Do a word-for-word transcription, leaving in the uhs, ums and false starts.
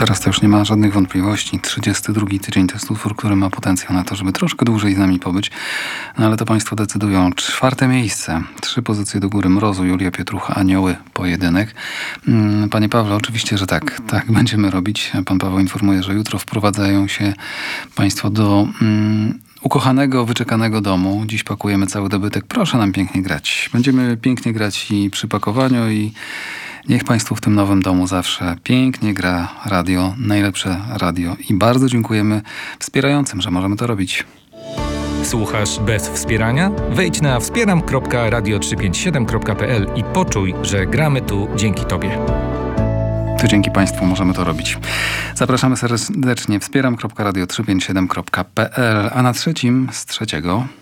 Teraz to już nie ma żadnych wątpliwości. trzydziesty drugi tydzień to jest utwór, który ma potencjał na to, żeby troszkę dłużej z nami pobyć. No ale to państwo decydują. Czwarte miejsce. Trzy pozycje do góry. Mrozu, Julia Pietrucha, Anioły, pojedynek. Panie Pawle, oczywiście, że tak. Tak będziemy robić. Pan Paweł informuje, że jutro wprowadzają się państwo do mm, ukochanego, wyczekanego domu. Dziś pakujemy cały dobytek. Proszę nam pięknie grać. Będziemy pięknie grać i przy pakowaniu, i niech państwu w tym nowym domu zawsze pięknie gra radio, najlepsze radio. I bardzo dziękujemy wspierającym, że możemy to robić. Słuchasz bez wspierania? Wejdź na wspieram kropka radio trzysta pięćdziesiąt siedem kropka p l i poczuj, że gramy tu dzięki Tobie. To dzięki państwu możemy to robić. Zapraszamy serdecznie wspieram kropka radio trzysta pięćdziesiąt siedem kropka p l, a na trzecim z trzeciego